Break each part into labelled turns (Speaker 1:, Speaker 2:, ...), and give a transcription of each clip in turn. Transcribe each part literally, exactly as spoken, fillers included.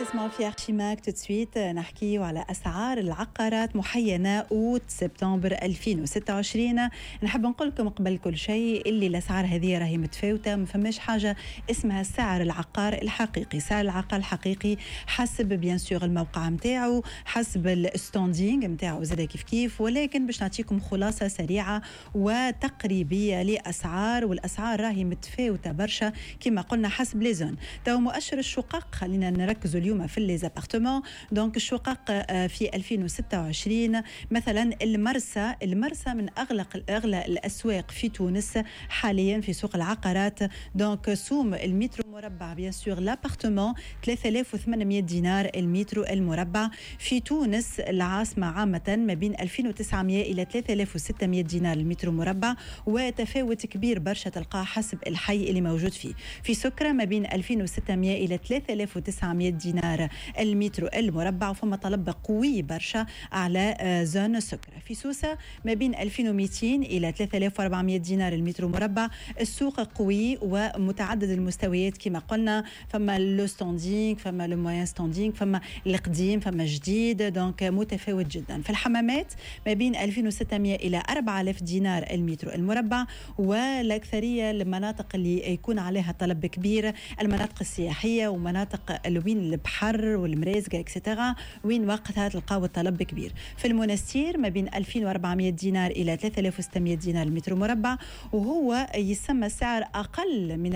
Speaker 1: تسمعوا في أرشيماك تسويت نحكي على أسعار العقارات محينة أوت سبتمبر ألفين وستة وعشرين. نحب نقول لكم قبل كل شيء اللي الأسعار هذه راهي متفاوتة، ما فماش حاجة اسمها سعر العقار الحقيقي. سعر العقار الحقيقي حسب بيان سور الموقع متاعه، حسب الستاندينغ متاعه زاد كيف كيف، ولكن باش نعطيكم خلاصة سريعة وتقريبية لأسعار، والأسعار راهي متفاوتة برشا كما قلنا حسب لي زون. تو مؤشر الشقق خلينا نركزوا اليوم في لي زابارتمون. دونك الشقق في ألفين وستة وعشرين مثلا المرسى المرسى من اغلق اغلى الاسواق في تونس حاليا في سوق العقارات. دونك سوم المتر مربع بيان سور لابارتمون ثلاثة آلاف وثمانمائة دينار المتر المربع في تونس العاصمه عامه، ما بين ألفين وتسعمائة الى ثلاثة آلاف وستمائة دينار المتر مربع، وتفاوت كبير برشا تلقاه حسب الحي اللي موجود فيه. في سكرة ما بين ألفين وستمائة الى ثلاثة آلاف وتسعمائة دينار المتر المربع، وفما طلب قوي برشا على زون سكرة. في سوسة ما بين ألفين ومئتين الى ثلاثة آلاف وأربعمائة دينار المتر مربع. السوق قوي ومتعدد المستويات كما قلنا، فما لو ستاندينغ، فما لو موين ستاندينغ، فما القديم، فما جديد، دونك متفاوت جدا. في الحمامات ما بين ألفين وستمائة الى أربعة آلاف دينار المتر المربع، والاكثريه المناطق اللي يكون عليها طلب كبير المناطق السياحيه ومناطق وين البحر والمرازقه اكسترا، وين وقتها تلقاو الطلب كبير. في المنستير ما بين ألفين وأربعمائة دينار الى ثلاثة آلاف وستمائة دينار المتر مربع، وهو يسمى سعر اقل من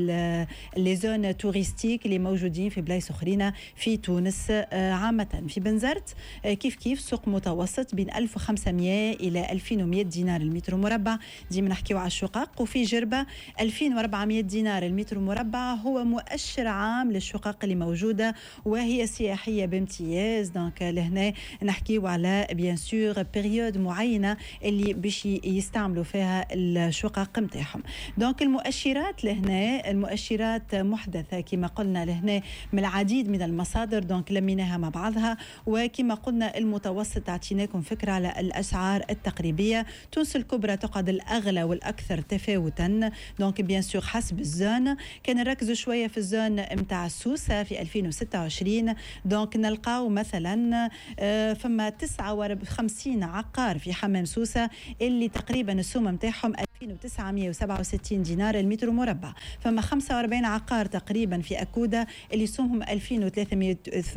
Speaker 1: لي زون توريستيك اللي موجودين في بلايص اخرين في تونس عامه. في بنزرت كيف كيف سوق متوسط بين ألف وخمسمائة الى ألفين ومئة دينار المتر مربع، ديما نحكيو على الشقق. وفي جربه ألفين وأربعمائة دينار المتر مربع، هو مؤشر عام للشقق اللي موجوده وهي سياحيه بامتياز. دونك لهنا نحكيو على بيان سور بيريود معينه اللي باش يستعملوا فيها الشقق نتاعهم. دونك المؤشرات لهنا المؤشرات محدثه كما قلنا لهنا من العديد من المصادر، دونك لميناها مع بعضها، وكما قلنا المتوسط اعطيناكم فكره على الاسعار التقريبيه. تونس الكبرى تقعد الاغلى والاكثر تفاوتا، دونك بيان سور حسب الزون. كان نركزوا شويه في الزون نتاع السوسه في ألفين وستة وعشرين، دونك نلقاو مثلا فما تسعة وخمسين عقار في حمام سوسه اللي تقريبا السوم نتاعهم ألفين وتسعمائة وسبعة وستين دينار المتر مربع. فما خمسة وأربعين عقار تقريبا في اكوده اللي سومهم ألفين وثلاثمائة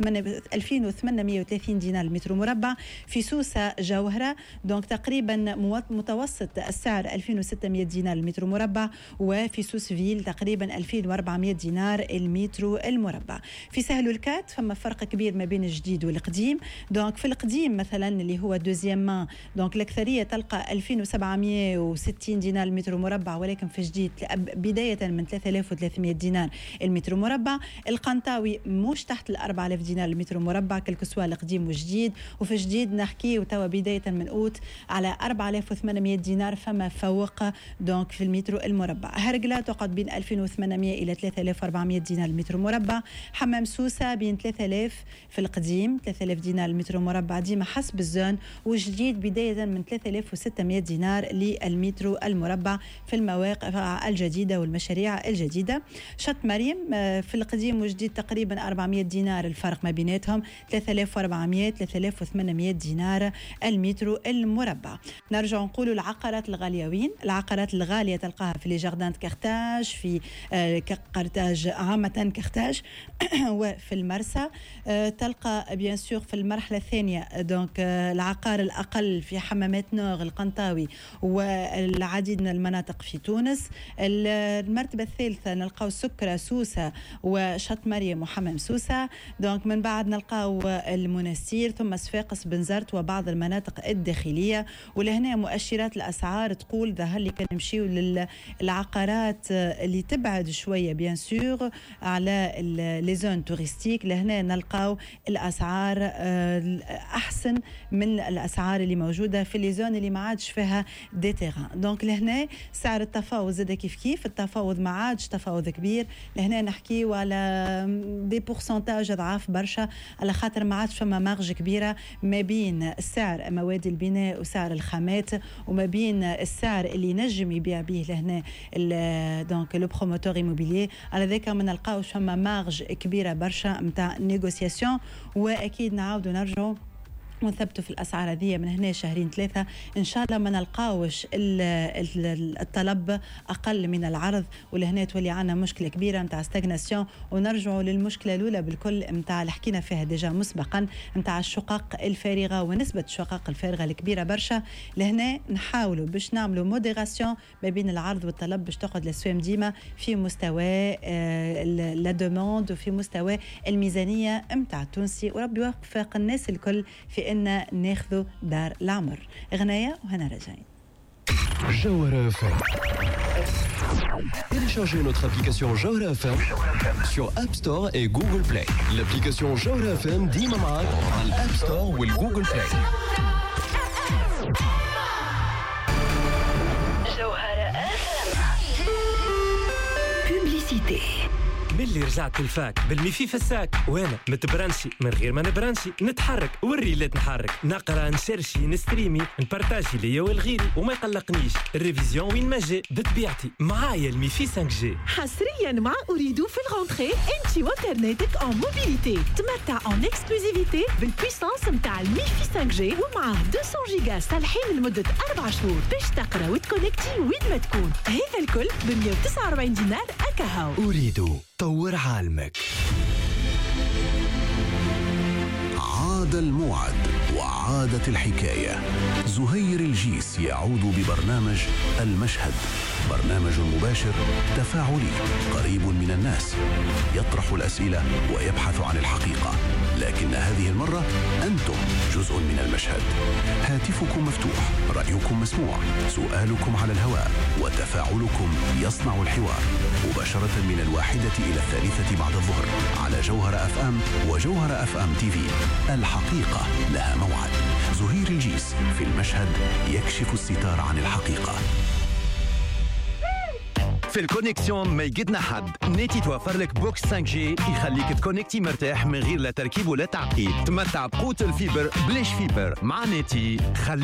Speaker 1: ألفين وثمانمائة وثلاثين دينار المتر مربع. في سوسه جوهره دونك تقريبا متوسط السعر ألفين وستمائة دينار المتر مربع، وفي سوسفيل تقريبا ألفين وأربعمائة دينار المتر المربع. في سهل الكات فما فرق كبير ما بين الجديد والقديم. دونك في القديم مثلا اللي هو دوزيام مان، دونك الاكثريه تلقى ألفين وسبعمائة وستين دينار المتر مربع، ولكن في الجديد بدايه من ثلاثة آلاف وثلاثمائة دينار المتر مربع. القنطاوي مش تحت ال أربعة آلاف دينار المتر مربع كالكسوا القديم والجديد، وفي الجديد نحكي وتوا بدايه من اوت على أربعة آلاف وثمانمائة دينار فما فوق دونك في المتر المربع. هرقله تقعد بين ألفين وثمانمائة الى ثلاثة آلاف وأربعمائة دينار المتر مربع. حمام سوسه بين ثلاثة آلاف في القديم ثلاثة آلاف دينار المتر مربع ديما حسب الزون، والجديد بدايه من ثلاثة آلاف وستمائة دينار للمتر المربع في المواقع الجديده والمشاريع الجديده. شط مريم في القديم والجديد تقريبا أربعمائة دينار الفرق ما بيناتهم، ثلاثة آلاف وأربعمائة ثلاثة آلاف وثمانمائة دينار المتر المربع. نرجع نقولوا العقارات الغاليوين. العقارات الغاليه تلقاها في لي جاردان كارتاج، في قرطاج عامه كارتاج وفي المرسى. تلقى بيان سور في المرحله الثانيه دونك العقار الاقل في حمامات نور القنطاوي والعديد من المناطق في تونس. المرتبه الثالثه نلقاو سكرة سوسه وشط مريم وحمام سوسه. دونك من بعد نلقاو المنستير ثم صفاقس بنزرت وبعض المناطق الداخليه. ولهنا مؤشرات الاسعار تقول ظهر لي كان نمشيو للعقارات اللي تبعد شويه بيان سور على لي زون توريستيك، لهنا نلقاو الاسعار احسن من الاسعار اللي موجوده في لي زون اللي ما عادش فيها دي تيران. دونك لهنا سعر التفاوض زاد كيف كيف، التفاوض ما عادش تفاوض كبير، لهنا نحكيو على دي بورسنتاج ضعاف برشا، على خاطر ما عادش فما مارج كبيره ما بين سعر مواد البناء وسعر الخامات، وما بين السعر اللي نجم يبيع به لهنا دونك لو بروموتور ايموبيليي. على ذاك ما نلقاوش فما مارج كبيره برشا نتاع نيغوسياسيون، واكيد نعاودوا نرجعوا ونثبتوا في الأسعار هذه من هنا شهرين ثلاثة إن شاء الله ما نلقاوش الطلب أقل من العرض، ولهنا تولي عنا مشكلة كبيرة متاع ستاغناسيون، ونرجعوا للمشكلة الأولى بالكل متاع اللي حكينا فيها ديجا مسبقا متاع الشقق الفارغة ونسبة الشقق الفارغة الكبيرة برشا. لهنا نحاولوا باش نعملوا موديراسيون ما بين العرض والطلب باش تقعد الأسواق ديما في مستوى لا دوموند وفي مستوى الميزانية متاع التونسي، وربي يوفق الناس الكل في إن ناخذوا دار العمر. غناية وهنا راجعين.
Speaker 2: Jawhara F M. Téléchargez notre application Jawhara F M sur App Store et Google Play. L'application Jawhara F M ديما معاك على الأب ستور والجوجل بلاي.
Speaker 3: جوهرة اف ام. Publicité.
Speaker 4: ملي رجعت الفاك بالميفي في الساك، وانا متبرنشي من غير ما نبرنشي، نتحرك والريلات نحرك، نقرا نشرشي نستريمي نبارتاجي ليا والغيري، وما يقلقنيش الريفيزيون وين ما جا بطبيعتي معايا الميفي خمسة جي.
Speaker 5: حصريا مع أريدو في الغونتري انتي وانترنتك اون موبيليتي، تمتع اون اكسكلوزيفيتي بالبويسانس نتاع الميفي خمسة جي، ومعاه مئتين جيجا صالحين لمده أربع شهور باش تقرا وتكونكتي وين ما تكون. هذا الكل ب مئة وتسعة وأربعين دينار أكاهو.
Speaker 2: أريدو طور عالمك.
Speaker 6: عاد الموعد وعادت الحكاية. زهير الجيس يعود ببرنامج المشهد، برنامج مباشر تفاعلي قريب من الناس، يطرح الأسئلة ويبحث عن الحقيقة، لكن هذه المرة أنتم جزء من المشهد. هاتفكم مفتوح، رأيكم مسموع، سؤالكم على الهواء، وتفاعلكم يصنع الحوار مباشرة من الواحدة إلى الثالثة بعد الظهر على جوهرة أف أم وجوهرة أف أم تي في. الحقيقة لها موعد. زهير الجيس في المشهد يكشف الستار عن الحقيقة.
Speaker 7: في الكونيكسيون ما يقدنا حد، نيتي توفر لك بوكس خمسة جي يخليك تكونكتي مرتاح من غير لا تركيب ولا تعقيد. تمتع بقوة الفيبر بلاش فيبر مع نيتي. خلي